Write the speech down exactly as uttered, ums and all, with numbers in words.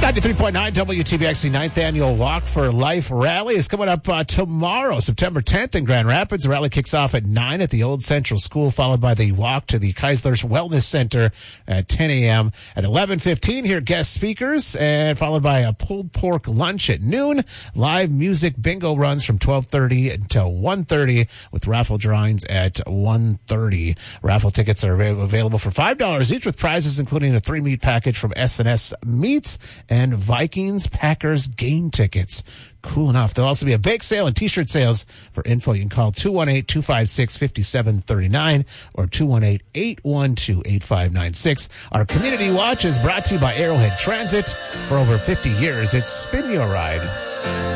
ninety-three point nine W T B X, the ninth Annual Walk for Life Rally is coming up uh, tomorrow, September tenth in Grand Rapids. The rally kicks off at nine at the Old Central School, followed by the walk to the Keisler's Wellness Center at ten a.m. At eleven fifteen, here guest speakers, and followed by a pulled pork lunch at noon. Live music bingo runs from twelve thirty until one thirty with raffle drawings at one thirty. Raffle tickets are available for five dollars each with prizes including a three-meat package from S and S Meats and Vikings Packers game tickets. Cool enough. There'll also be a bake sale and t-shirt sales. For info, you can call two one eight, two five six, five seven three nine or two one eight, eight one two, eight five nine six. Our Community Watch is brought to you by Arrowhead Transit. For over fifty years, it's Spin Your Ride.